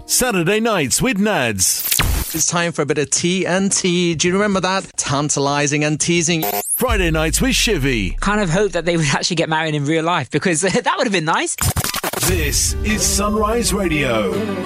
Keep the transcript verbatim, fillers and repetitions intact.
Saturday Nights with Nads. It's time for a bit of T N T. Do you remember that? Tantalising and teasing. Friday Nights with Shivy. Kind of hope that they would actually get married in real life, because that would have been nice. This is Sunrise Radio.